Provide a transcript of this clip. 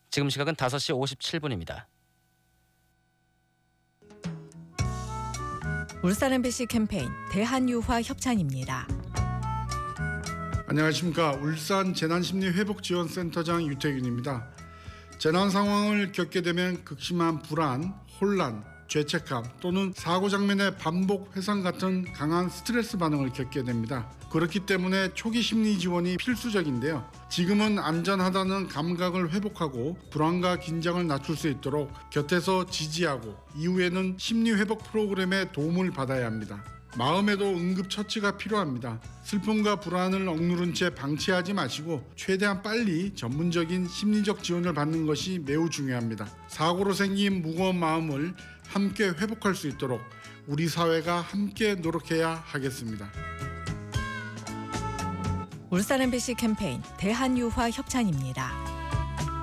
지금 시각은 5시 57분입니다. 울산 MBC 캠페인 대한유화 협찬입니다. 안녕하십니까. 울산 재난심리회복지원센터장 유태균입니다. 재난 상황을 겪게 되면 극심한 불안, 혼란, 죄책감 또는 사고 장면의 반복 회상 같은 강한 스트레스 반응을 겪게 됩니다. 그렇기 때문에 초기 심리 지원이 필수적인데요. 지금은 안전하다는 감각을 회복하고 불안과 긴장을 낮출 수 있도록 곁에서 지지하고 이후에는 심리 회복 프로그램의 도움을 받아야 합니다. 마음에도 응급처치가 필요합니다. 슬픔과 불안을 억누른 채 방치하지 마시고 최대한 빨리 전문적인 심리적 지원을 받는 것이 매우 중요합니다. 사고로 생긴 무거운 마음을 함께 회복할 수 있도록 우리 사회가 함께 노력해야 하겠습니다. 울산 MBC 캠페인 대한유화 협찬입니다.